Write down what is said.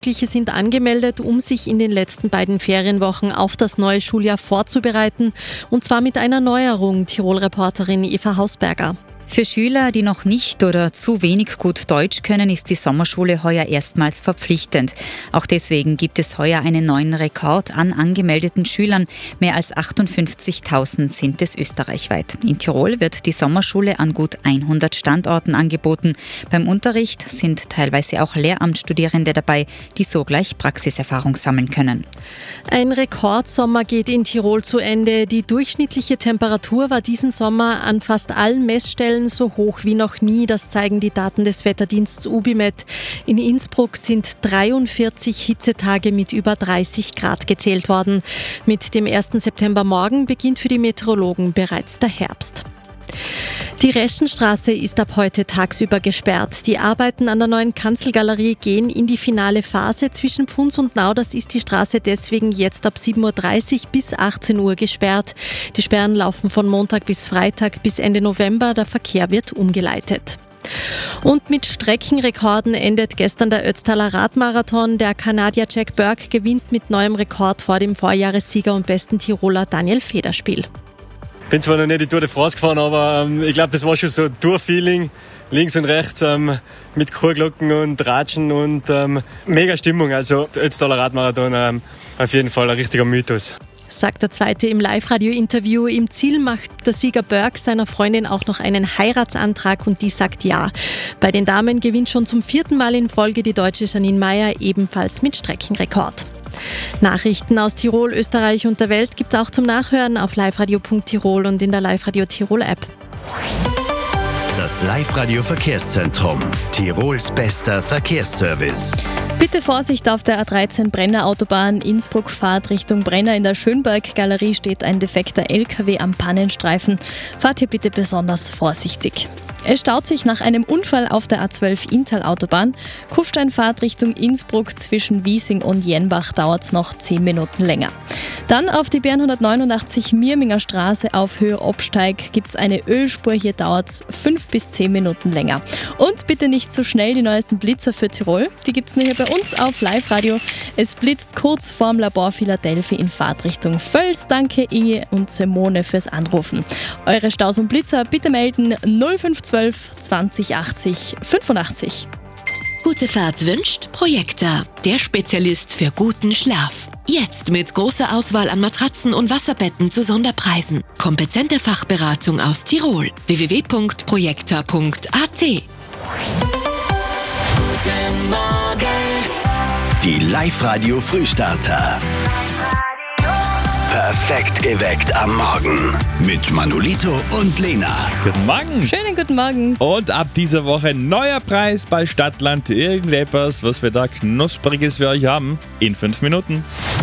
Jugendliche sind angemeldet, um sich in den letzten beiden Ferienwochen auf das neue Schuljahr vorzubereiten. Und zwar mit einer Neuerung, Tirol-Reporterin Eva Hausberger. Für Schüler, die noch nicht oder zu wenig gut Deutsch können, ist die Sommerschule heuer erstmals verpflichtend. Auch deswegen gibt es heuer einen neuen Rekord an angemeldeten Schülern. Mehr als 58.000 sind es österreichweit. In Tirol wird die Sommerschule an gut 100 Standorten angeboten. Beim Unterricht sind teilweise auch Lehramtsstudierende dabei, die so gleich Praxiserfahrung sammeln können. Ein Rekordsommer geht in Tirol zu Ende. Die durchschnittliche Temperatur war diesen Sommer an fast allen Messstellen so hoch wie noch nie. Das zeigen die Daten des Wetterdienstes Ubimet. In Innsbruck sind 43 Hitzetage mit über 30 Grad gezählt worden. Mit dem 1. Septembermorgen beginnt für die Meteorologen bereits der Herbst. Die Reschenstraße ist ab heute tagsüber gesperrt. Die Arbeiten an der neuen Kanzelgalerie gehen in die finale Phase. Zwischen Pfunds und Nauders ist die Straße deswegen jetzt ab 7.30 Uhr bis 18 Uhr gesperrt. Die Sperren laufen von Montag bis Freitag bis Ende November. Der Verkehr wird umgeleitet. Und mit Streckenrekorden endet gestern der Ötztaler Radmarathon. Der Kanadier Jack Burke gewinnt mit neuem Rekord vor dem Vorjahressieger und besten Tiroler Daniel Federspiel. Ich bin zwar noch nicht die Tour de France gefahren, aber ich glaube, das war schon so ein Tour-Feeling. Links und rechts mit Chorglocken und Ratschen und mega Stimmung. Also der Ötztaler Radmarathon auf jeden Fall ein richtiger Mythos. Sagt der Zweite im Live-Radio-Interview. Im Ziel macht der Sieger Burke seiner Freundin auch noch einen Heiratsantrag und die sagt ja. Bei den Damen gewinnt schon zum 4. Mal in Folge die deutsche Janine Meyer, ebenfalls mit Streckenrekord. Nachrichten aus Tirol, Österreich und der Welt gibt es auch zum Nachhören auf liveradio.tirol und in der Live-Radio Tirol App. Das Live-Radio Verkehrszentrum, Tirols bester Verkehrsservice. Bitte Vorsicht auf der A13 Brenner Autobahn. Innsbruck Fahrt Richtung Brenner. In der Schönberg-Galerie steht ein defekter LKW am Pannenstreifen. Fahrt hier bitte besonders vorsichtig. Es staut sich nach einem Unfall auf der A12 Inntal-Autobahn. Kufsteinfahrt Richtung Innsbruck zwischen Wiesing und Jenbach dauert es noch 10 Minuten länger. Dann auf die BR189 Mirminger Straße auf Höhe Obsteig gibt es eine Ölspur. Hier dauert es 5 bis 10 Minuten länger. Und bitte nicht so schnell die neuesten Blitzer für Tirol. Die gibt es nur hier bei uns auf Live-Radio. Es blitzt kurz vorm Labor Philadelphia in Fahrtrichtung Völs. Danke Inge und Simone fürs Anrufen. Eure Staus und Blitzer bitte melden 0512 20 80 85. Gute Fahrt wünscht Projekta, der Spezialist für guten Schlaf. Jetzt mit großer Auswahl an Matratzen und Wasserbetten zu Sonderpreisen. Kompetente Fachberatung aus Tirol. www.projekta.at. Guten Morgen. Die Live-Radio Frühstarter. Perfekt geweckt am Morgen. Mit Manolito und Lena. Guten Morgen. Schönen guten Morgen. Und ab dieser Woche neuer Preis bei Stadtland. Irgendetwas, was wir da Knuspriges für euch haben. In 5 Minuten.